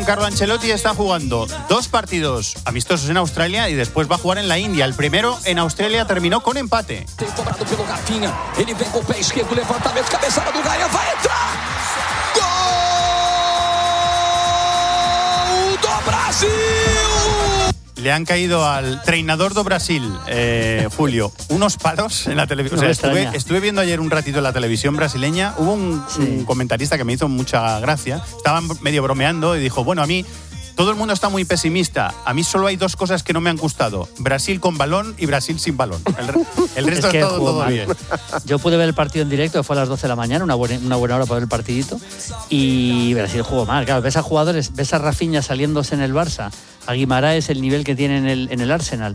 Carlo Ancelotti está jugando 2 partidos amistosos en Australia y después va a jugar en la India. El primero en Australia terminó con empate. Cobrado pelo Rafinha, ele vem com o pé esquerdo, levantamento, cabeçada do Gaia, vai entrar! Gol do Brasil! Le han caído al treinador do Brasil, Julio, unos palos en la televisión. O sea, estuve viendo ayer un ratito en la televisión brasileña. Hubo un comentarista que me hizo mucha gracia. Estaban medio bromeando y dijo, bueno, a mí todo el mundo está muy pesimista. A mí solo hay 2 cosas que no me han gustado. Brasil con balón y Brasil sin balón. El resto es que todo bien. Yo pude ver el partido en directo, que fue a las 12 de la mañana, una buena hora para ver el partidito. Y Brasil jugó mal. Claro, ves a jugadores, ves a Rafinha saliéndose en el Barça, a Guimaraes el nivel que tiene en el Arsenal.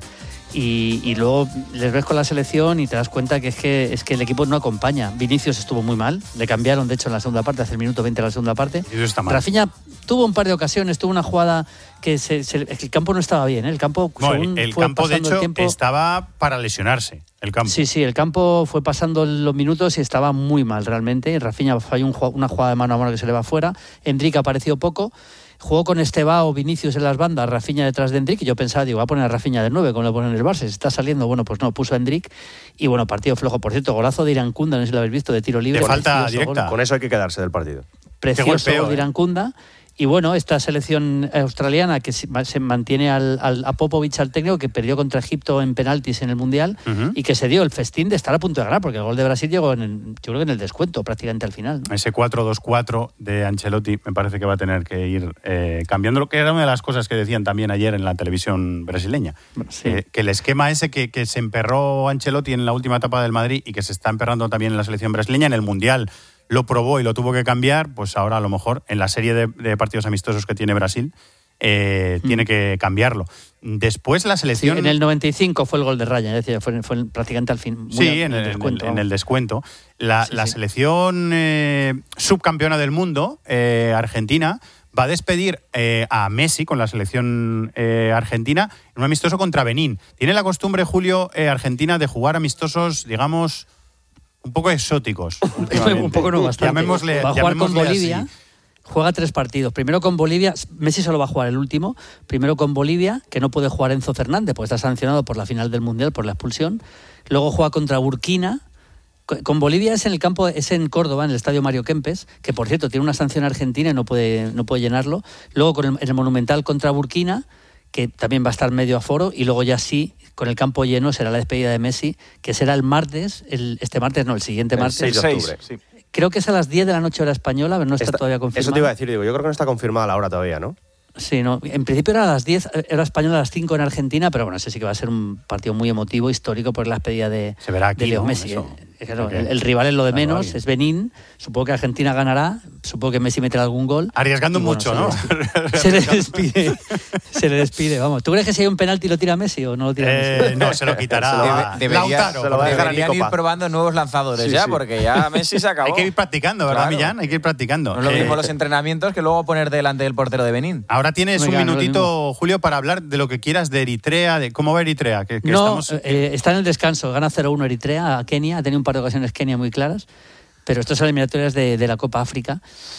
Y luego les ves con la selección y te das cuenta que es que el equipo no acompaña. Vinicius estuvo muy mal, le cambiaron de hecho en la segunda parte, hace el minuto 20 de la segunda parte. Y eso está mal. Rafinha tuvo un par de ocasiones, tuvo una jugada que el campo no estaba bien, ¿eh? El campo, el campo de hecho estaba para lesionarse. El campo. Sí, el campo fue pasando los minutos y estaba muy mal realmente. Rafinha falló una jugada de mano a mano que se le va fuera. Endrick apareció poco. Jugó con Estebao, Vinicius en las bandas, Rafinha detrás de Endrick, y yo pensaba, va a poner a Rafinha de 9, como lo pone en el Barça, se está saliendo, bueno, pues no, puso a Endrick, y bueno, partido flojo, por cierto, golazo de Irankunda, no sé si lo habéis visto, de tiro libre. De falta directa. Gol. Con eso hay que quedarse del partido. Precioso gol de Irankunda. Y bueno, esta selección australiana que se mantiene a Popovic, al técnico, que perdió contra Egipto en penaltis en el Mundial, y que se dio el festín de estar a punto de ganar, porque el gol de Brasil llegó yo creo que en el descuento, prácticamente al final, ¿no? Ese 4-2-4 de Ancelotti me parece que va a tener que ir cambiando, lo que era una de las cosas que decían también ayer en la televisión brasileña. Sí. Que el esquema ese que se emperró Ancelotti en la última etapa del Madrid y que se está emperrando también en la selección brasileña, en el Mundial lo probó y lo tuvo que cambiar, pues ahora a lo mejor en la serie de partidos amistosos que tiene Brasil tiene que cambiarlo. Después la selección... Sí, en el 95 fue el gol de Raya, es decir, fue prácticamente al fin. En el descuento. La selección subcampeona del mundo, Argentina, va a despedir a Messi con la selección argentina en un amistoso contra Benín. Tiene la costumbre, Julio, Argentina, de jugar amistosos, digamos, un poco exóticos. Un poco no, bastante. Va a jugar con Bolivia. Así. Juega 3 partidos. Primero con Bolivia, Messi solo va a jugar el último. Primero con Bolivia, que no puede jugar Enzo Fernández, porque está sancionado por la final del Mundial, por la expulsión. Luego juega contra Burkina. Con Bolivia es en Córdoba, en el estadio Mario Kempes, que por cierto tiene una sanción argentina y no puede llenarlo. Luego en el Monumental contra Burkina, que también va a estar medio aforo, y luego ya sí, con el campo lleno, será la despedida de Messi, que será el siguiente martes. El 6 de octubre. Sí. Creo que es a las 10 de la noche hora española, pero no está todavía confirmado. Eso te iba a decir, yo creo que no está confirmada la hora todavía, ¿no? Sí, no. En principio era a las 10, hora española, a las 5 en Argentina, pero bueno, ese sí que va a ser un partido muy emotivo, histórico, por la despedida de Leo Messi. Claro, el rival es lo de menos, es Benín. Supongo que Argentina ganará, supongo que Messi meterá algún gol. Arriesgando mucho, ¿no? Se le despide, vamos. ¿Tú crees que si hay un penalti lo tira Messi o no lo tira Messi? No, se lo quitará Lautaro. Deberían ir probando nuevos lanzadores porque ya Messi se acabó. Hay que ir practicando, ¿verdad, Millán? Hay que ir practicando. No es lo mismo los entrenamientos que luego poner delante del portero de Benín. Ahora tienes un minutito, Julio, para hablar de lo que quieras de Eritrea, de cómo va Eritrea. Está en el descanso, gana 0-1 Eritrea a Kenia, ha tenido un par de ocasiones Kenia muy claras, pero estas son eliminatorias de la Copa África.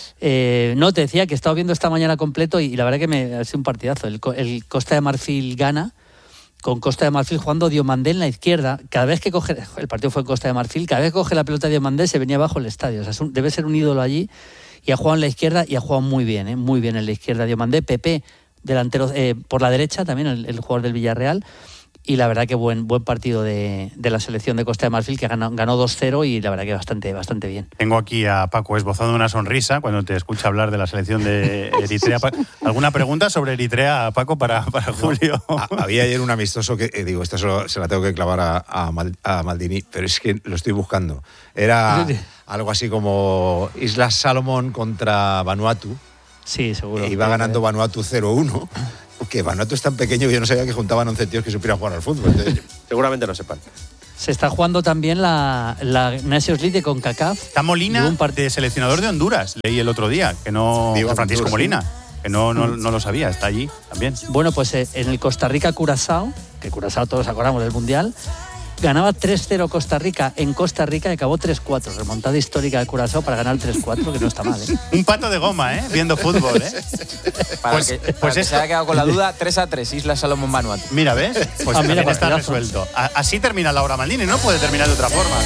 No, te decía que he estado viendo esta mañana completo y la verdad que ha sido un partidazo. El Costa de Marfil gana, con Costa de Marfil jugando Diomandé en la izquierda. Cada vez que coge, el partido fue Costa de Marfil, cada vez que coge la pelota de Diomandé se venía abajo el estadio. O sea, debe ser un ídolo allí, y ha jugado en la izquierda y ha jugado muy bien en la izquierda Diomandé. Pepe, delantero por la derecha, también el jugador del Villarreal. Y la verdad que buen partido de la selección de Costa de Marfil, que ganó 2-0 y la verdad que bastante bien. Tengo aquí a Paco esbozando una sonrisa cuando te escucha hablar de la selección de Eritrea. ¿Alguna pregunta sobre Eritrea, Paco, para Julio? Había ayer un amistoso que, esto se la tengo que clavar a Maldini, pero es que lo estoy buscando. Era algo así como Islas Salomón contra Vanuatu. Sí, seguro. Iba ganando Vanuatu 0-1. Que Vanuatu es tan pequeño que yo no sabía que juntaban 11 tíos que supieran jugar al fútbol. Entonces, seguramente no sepan. Se está jugando también la Nations League con CACAF. Está Molina, de seleccionador de Honduras, leí el otro día, que no... Francisco Molina, que no lo sabía, está allí también. Bueno, pues en el Costa Rica-Curazao, que Curazao todos acordamos del Mundial, ganaba 3-0 Costa Rica en Costa Rica y acabó 3-4. Remontada histórica de Curazao para ganar 3-4, que no está mal, ¿eh? Un pato de goma, viendo fútbol, Para que se haya quedado con la duda, 3-3, Islas Salomón Vanuatu. Mira, ¿ves? Pues mira, también está partidazo. resuelto. Así termina Laura Maldini, no puede terminar de otra forma.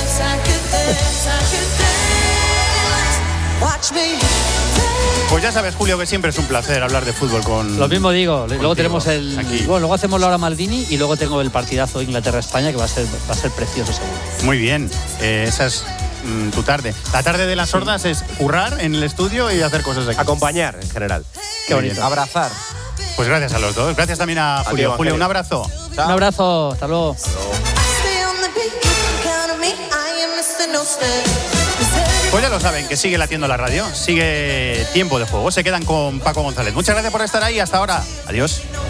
Pues ya sabes, Julio, que siempre es un placer hablar de fútbol con... Lo mismo digo, luego tenemos aquí. Bueno, luego hacemos Laura Maldini y luego tengo el partidazo Inglaterra-España, que va a ser precioso seguro. Muy bien, esa es tu tarde. La tarde de las sordas es currar en el estudio y hacer cosas aquí. Acompañar, en general. Qué bonito. Abrazar. Pues gracias a los dos. Gracias también a Julio. Diego, Julio, un Ángel. abrazo. Chao. Un abrazo, hasta luego. Pues ya lo saben, que sigue latiendo la radio, sigue Tiempo de Juego. Se quedan con Paco González. Muchas gracias por estar ahí. Hasta ahora. Adiós.